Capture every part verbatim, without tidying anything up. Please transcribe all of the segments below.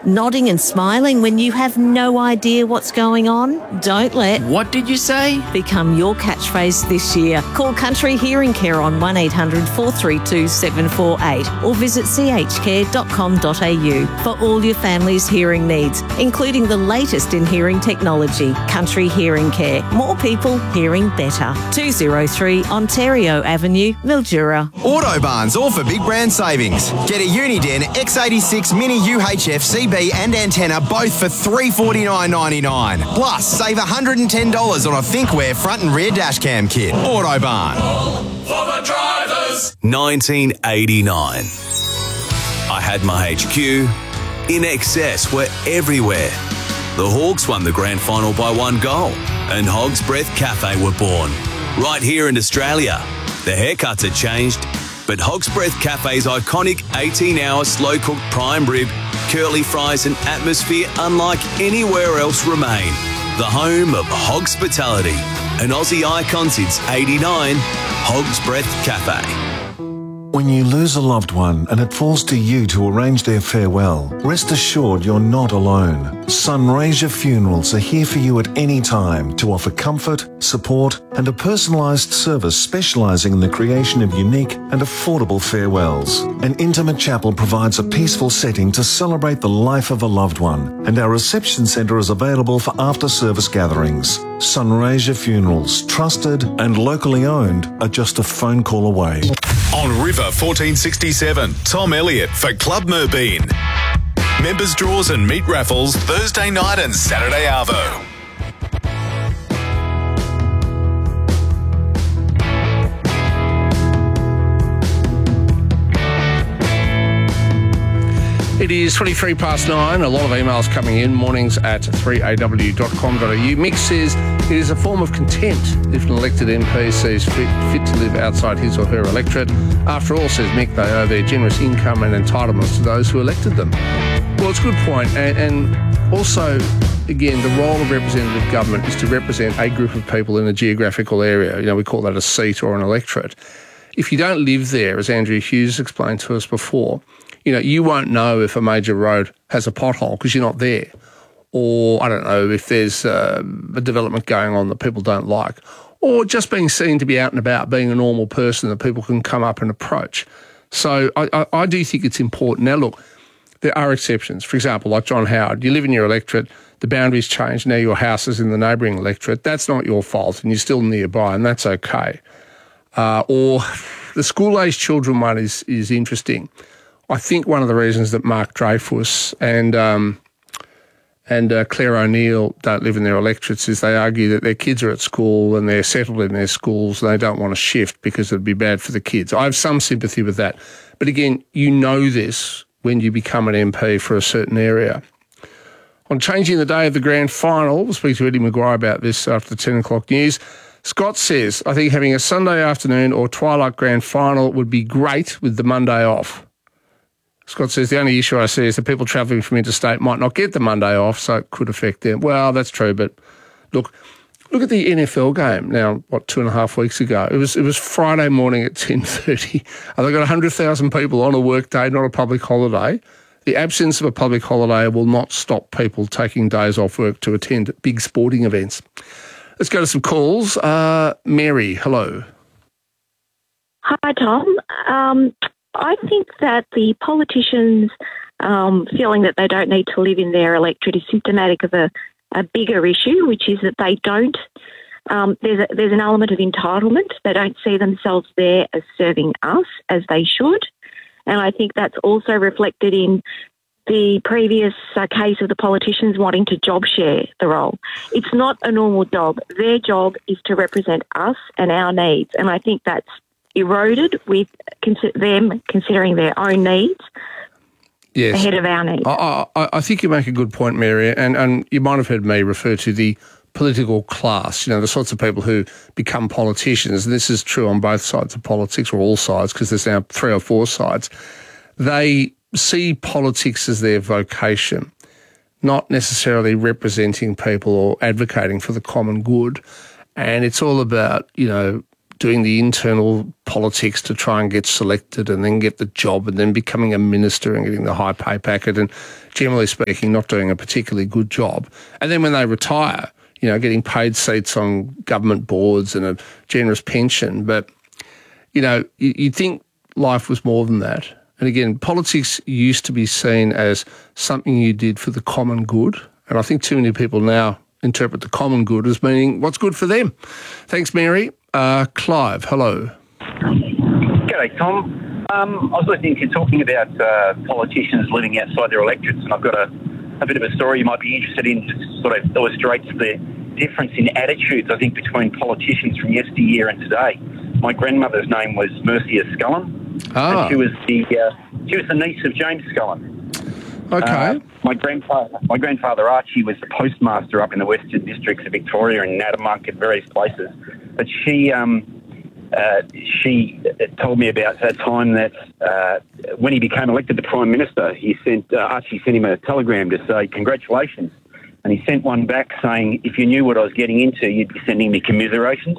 Nodding and smiling when you have no idea what's going on? Don't let What did you say? become your catchphrase this year. Call Country Hearing Care on one eight hundred four three two seven four eight or visit c h care dot com dot a u for all your family's hearing needs, including the latest in hearing technology. Country Hearing Care. More people hearing better. two oh three Ontario Avenue, Mildura. Autobarn's all for big brand savings. Get a Uniden X eighty-six Mini U H F C B and antenna both for three hundred forty-nine dollars ninety-nine. Plus, save one hundred ten dollars on a ThinkWare front and rear dash cam kit. Autobarn. For the drivers. nineteen eighty-nine. I had my H Q. In Excess were everywhere. The Hawks won the grand final by one goal, and Hog's Breath Cafe were born. Right here in Australia. The haircuts had changed, but Hog's Breath Cafe's iconic eighteen-hour slow-cooked prime rib, curly fries and atmosphere unlike anywhere else remain. The home of Hogspitality, an Aussie icon since eighty-nine, Hog's Breath Cafe. When you lose a loved one and it falls to you to arrange their farewell, rest assured you're not alone. Sunraysia Funerals are here for you at any time to offer comfort, support and a personalised service specialising in the creation of unique and affordable farewells. An intimate chapel provides a peaceful setting to celebrate the life of a loved one, and our reception centre is available for after-service gatherings. Sunraysia Funerals, trusted and locally owned, are just a phone call away. On River fourteen sixty-seven, Tom Elliott for Club Merbeen. Members draws and meat raffles Thursday night and Saturday arvo. It is twenty-three past nine. A lot of emails coming in. Mornings at three a w dot com dot a u. Mick says it is a form of contempt if an elected M P sees fit, fit to live outside his or her electorate. After all, says Mick, they owe their generous income and entitlements to those who elected them. Well, it's a good point. And, and also, again, the role of representative government is to represent a group of people in a geographical area. You know, we call that a seat or an electorate. If you don't live there, as Andrew Hughes explained to us before, you know, you won't know if a major road has a pothole because you're not there. Or, I don't know, if there's uh, a development going on that people don't like. Or just being seen to be out and about, being a normal person that people can come up and approach. So I, I, I do think it's important. Now, look, there are exceptions. For example, like John Howard, you live in your electorate, the boundaries change, now your house is in the neighbouring electorate. That's not your fault and you're still nearby, and that's okay. Uh, or the school-aged children one is, is interesting. I think one of the reasons that Mark Dreyfus and um, and uh, Claire O'Neill don't live in their electorates is they argue that their kids are at school and they're settled in their schools and they don't want to shift because it'd be bad for the kids. I have some sympathy with that. But again, you know this when you become an M P for a certain area. On changing the day of the grand final, we'll speak to Eddie Maguire about this after the ten o'clock news. Scott says, I think having a Sunday afternoon or twilight grand final would be great with the Monday off. Scott says, the only issue I see is that people travelling from interstate might not get the Monday off, so it could affect them. Well, that's true, but look, look at the N F L game now, what, two and a half weeks ago. It was it was Friday morning at ten thirty. And they've got one hundred thousand people on a work day, not a public holiday. The absence of a public holiday will not stop people taking days off work to attend big sporting events. Let's go to some calls. Uh, Mary, hello. Hi, Tom. Um, I think that the politicians um, feeling that they don't need to live in their electorate is symptomatic of a, a bigger issue, which is that they don't, um, there's, a, there's an element of entitlement. They don't see themselves there as serving us as they should. And I think that's also reflected in the previous uh, case of the politicians wanting to job share the role. It's not a normal job. Their job is to represent us and our needs. And I think that's eroded with cons- them considering their own needs yes. ahead of our needs. I, I, I think you make a good point, Mary, and, and you might have heard me refer to the political class, you know, the sorts of people who become politicians, and this is true on both sides of politics, or all sides, because there's now three or four sides. They see politics as their vocation, not necessarily representing people or advocating for the common good. And it's all about, you know, doing the internal politics to try and get selected and then get the job and then becoming a minister and getting the high pay packet and, generally speaking, not doing a particularly good job. And then when they retire, you know, getting paid seats on government boards and a generous pension. But, you know, you, you'd think life was more than that. And again, politics used to be seen as something you did for the common good. And I think too many people now interpret the common good as meaning what's good for them. Thanks, Mary. Uh, Clive, hello. G'day, Tom. Um, I was listening to you talking about uh, politicians living outside their electorates, and I've got a, a bit of a story you might be interested in that sort of illustrates the difference in attitudes, I think, between politicians from yesteryear and today. My grandmother's name was Mercia Scullin, ah. and she was the uh, she was the niece of James Scullin. Okay. Uh, my grandfather, my grandfather Archie, was the postmaster up in the Western Districts of Victoria and Natamuck and various places. But she, um, uh, she told me about that time that uh, when he became elected the Prime Minister, he sent uh, Archie sent him a telegram to say congratulations, and he sent one back saying, "If you knew what I was getting into, you'd be sending me commiserations."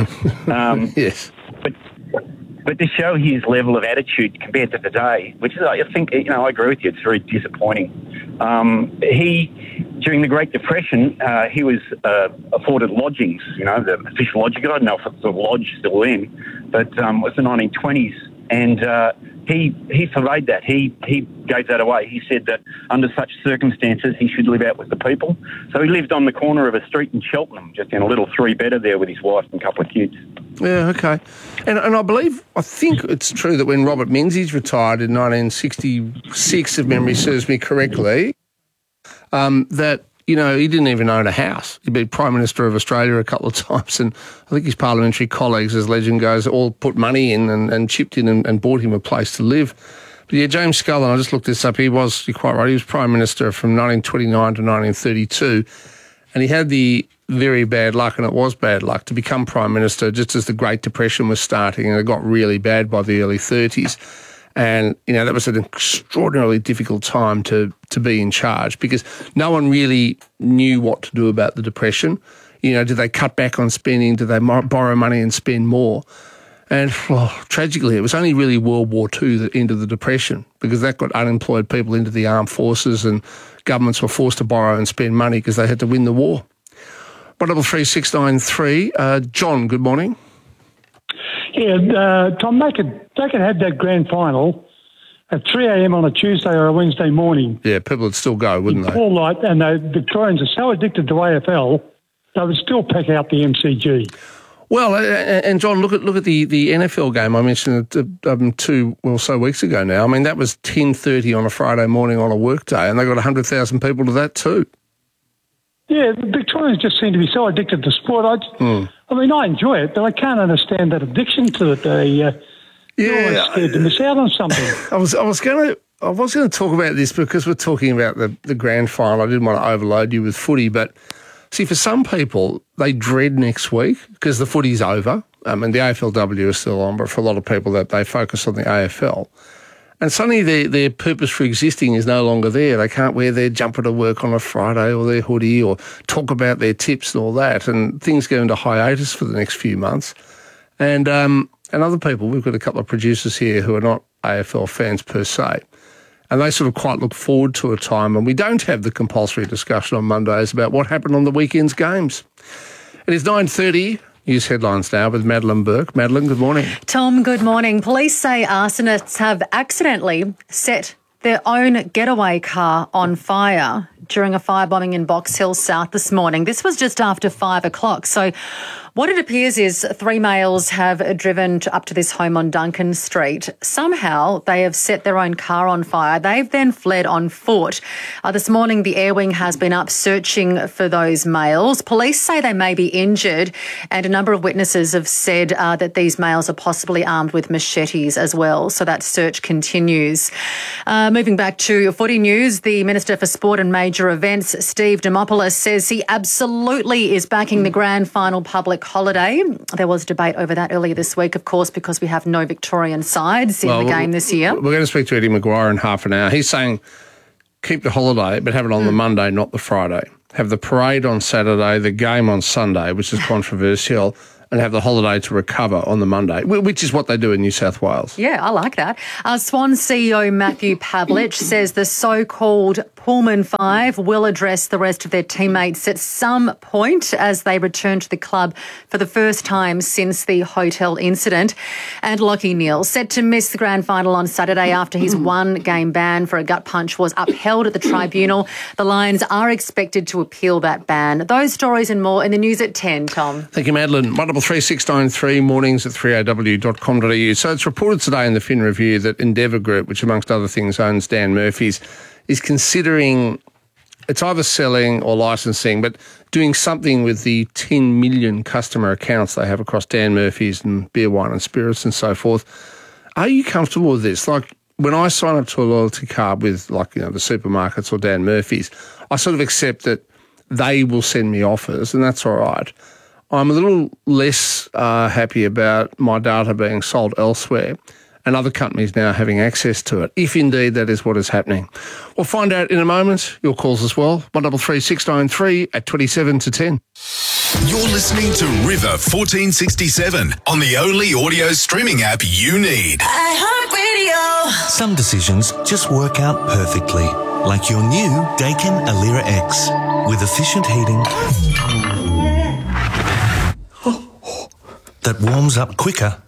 um, yes. But. But to show his level of attitude compared to today, which is, I think, you know, I agree with you, it's very disappointing. Um, he, during the Great Depression, uh, he was uh, afforded lodgings, you know, the official lodging. I don't know if it's a lodge still in, but um, it was the nineteen twenties. And uh, he he forbade that. He he gave that away. He said that under such circumstances, he should live out with the people. So he lived on the corner of a street in Cheltenham, just in a little three-bedder there with his wife and a couple of kids. Yeah, okay. And and I believe, I think it's true that when Robert Menzies retired in nineteen sixty-six, if memory serves me correctly, um, that, you know, he didn't even own a house. He'd been Prime Minister of Australia a couple of times, and I think his parliamentary colleagues, as legend goes, all put money in and, and chipped in and, and bought him a place to live. But yeah, James Scullin, I just looked this up, he was, you're quite right, he was Prime Minister from nineteen twenty-nine to nineteen thirty-two, and he had the very bad luck, and it was bad luck, to become Prime Minister just as the Great Depression was starting, and it got really bad by the early thirties. And, you know, that was an extraordinarily difficult time to, to be in charge because no one really knew what to do about the Depression. You know, did they cut back on spending? Did they borrow money and spend more? And oh, tragically, it was only really World War Two that ended the Depression because that got unemployed people into the armed forces and governments were forced to borrow and spend money because they had to win the war. one double three six nine three. Uh, John, good morning. Yeah, uh, Tom, they could, they could have that grand final at three a.m. on a Tuesday or a Wednesday morning. Yeah, people would still go, wouldn't they? All night, and the Victorians are so addicted to A F L, they would still pack out the M C G. Well, and John, look at look at the, the N F L game. I mentioned it um, two or so weeks ago now. I mean, that was ten thirty on a Friday morning on a work day, and they got one hundred thousand people to that too. Yeah, the Victorians just seem to be so addicted to sport. I, mm. I mean, I enjoy it, but I can't understand that addiction to it. They, uh, yeah, you're always scared to miss out on something. I was I was going to I was going to talk about this because we're talking about the, the grand final. I didn't want to overload you with footy, but see, for some people, they dread next week because the footy's over. Um, and the A F L W is still on, but for a lot of people, that they focus on the A F L. And suddenly their, their purpose for existing is no longer there. They can't wear their jumper to work on a Friday or their hoodie or talk about their tips and all that. And things go into hiatus for the next few months. And um, and other people, we've got a couple of producers here who are not A F L fans per se. And they sort of quite look forward to a time when we don't have the compulsory discussion on Mondays about what happened on the weekend's games. It is nine thirty. News headlines now with Madeline Burke. Madeline, good morning. Tom, good morning. Police say arsonists have accidentally set their own getaway car on fire during a firebombing in Box Hill South this morning. This was just after five o'clock. So what it appears is three males have driven to, up to this home on Duncan Street. Somehow they have set their own car on fire. They've then fled on foot. Uh, this morning the Air Wing has been up searching for those males. Police say they may be injured, and a number of witnesses have said uh, that these males are possibly armed with machetes as well. So that search continues. Uh, moving back to footy news, the Minister for Sport and Major Events, Steve Demopoulos, says he absolutely is backing the grand final public holiday. There was debate over that earlier this week, of course, because we have no Victorian sides in well, the game this year. We're going to speak to Eddie Maguire in half an hour. He's saying keep the holiday, but have it on mm. the Monday, not the Friday. Have the parade on Saturday, the game on Sunday, which is controversial, and have the holiday to recover on the Monday, which is what they do in New South Wales. Yeah, I like that. Uh, Swan C E O Matthew Pavlich says the so-called Pullman Five will address the rest of their teammates at some point as they return to the club for the first time since the hotel incident. And Lachie Neale, set to miss the grand final on Saturday after his one-game ban for a gut punch was upheld at the tribunal. The Lions are expected to appeal that ban. Those stories and more in the news at ten, Tom. Thank you, Madeline. one double three six nine three, mornings at three a w dot com dot a u. So it's reported today in the Fin Review that Endeavour Group, which amongst other things owns Dan Murphy's, is considering, it's either selling or licensing, but doing something with the ten million customer accounts they have across Dan Murphy's and Beer, Wine and Spirits and so forth. Are you comfortable with this? Like, when I sign up to a loyalty card with, like, you know, the supermarkets or Dan Murphy's, I sort of accept that they will send me offers, and that's all right. I'm a little less uh, happy about my data being sold elsewhere and other companies now having access to it, if indeed that is what is happening. We'll find out in a moment. Your calls as well, one double three six nine three at twenty-seven to ten. You're listening to River fourteen sixty-seven on the only audio streaming app you need. iHeartRadio. Some decisions just work out perfectly, like your new Daikin Alira X with efficient heating that warms up quicker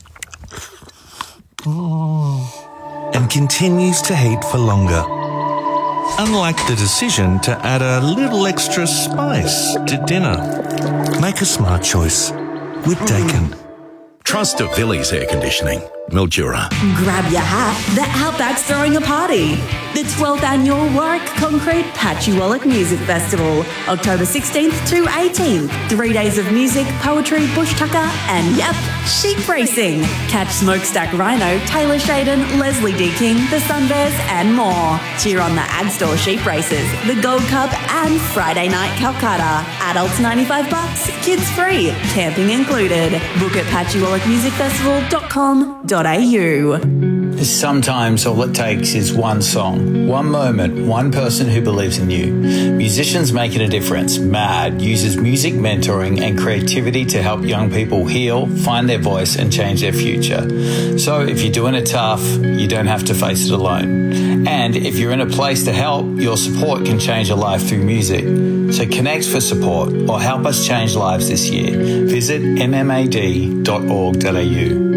and continues to heat for longer. Unlike the decision to add a little extra spice to dinner. Make a smart choice with Daikin. Trust of Phillies Air Conditioning. Mildura. Grab your hat, the Outback's throwing a party. The twelfth Annual Warwick Concrete Patchy Wallet Music Festival, October sixteenth to eighteenth. Three days of music, poetry, bush tucker, and yep, sheep racing. Catch Smokestack Rhino, Taylor Shaden, Leslie D. King, the Sunbears, and more. Cheer on the Agstore Sheep Races, the Gold Cup, and Friday Night Calcutta. Adults ninety-five bucks, kids free, camping included. Book at patchy wallet music festival dot com dot a u. Sometimes all it takes is one song, one moment, one person who believes in you. Musicians Making a Difference, MAD, uses music mentoring and creativity to help young people heal, find their voice and change their future. So if you're doing it tough, you don't have to face it alone. And if you're in a place to help, your support can change a life through music. So connect for support or help us change lives this year. Visit m m a d dot org dot a u.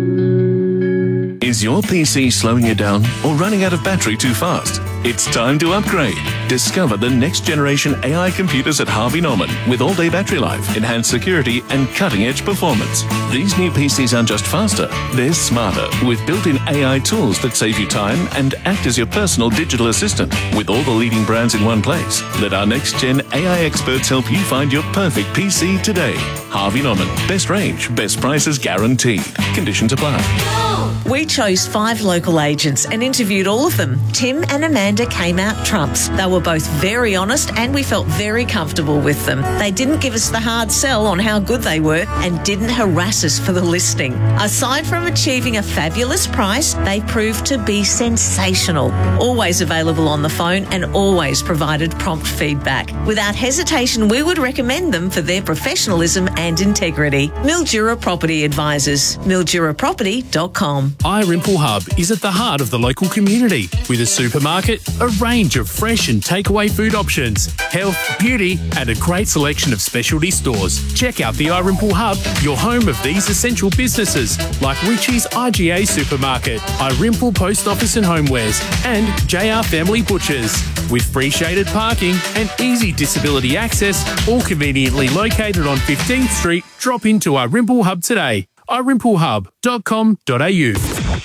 Is your P C slowing you down or running out of battery too fast? It's time to upgrade. Discover the next generation A I computers at Harvey Norman with all-day battery life, enhanced security and cutting-edge performance. These new P Cs aren't just faster, they're smarter with built-in A I tools that save you time and act as your personal digital assistant with all the leading brands in one place. Let our next-gen A I experts help you find your perfect P C today. Harvey Norman. Best range, best prices guaranteed. Conditions apply. We chose five local agents and interviewed all of them. Tim and Amanda came out trumps. They were both very honest and we felt very comfortable with them. They didn't give us the hard sell on how good they were and didn't harass us for the listing. Aside from achieving a fabulous price, they proved to be sensational. Always available on the phone and always provided prompt feedback. Without hesitation, we would recommend them for their professionalism and integrity. Mildura Property Advisors. mildura property dot com. iRimple Hub is at the heart of the local community with a supermarket, a range of fresh and takeaway food options, health, beauty and a great selection of specialty stores. Check out the iRimple Hub, your home of these essential businesses like Richie's I G A Supermarket, iRimple Post Office and Homewares and J R Family Butchers. With free shaded parking and easy disability access, all conveniently located on fifteenth Street, drop into iRimple Hub today. i rimple hub dot com dot a u.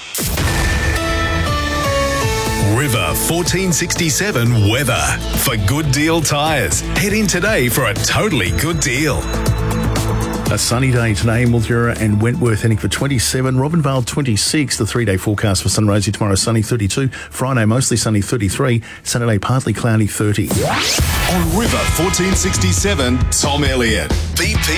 River fourteen sixty-seven weather. For Good Deal Tyres, head in today for a totally good deal. A sunny day today, Mildura and Wentworth heading for twenty-seven, Robinvale twenty-six, the three-day forecast for Sunrosy tomorrow sunny thirty-two, Friday mostly sunny thirty-three, Saturday partly cloudy thirty. On River fourteen sixty-seven, Tom Elliott, B P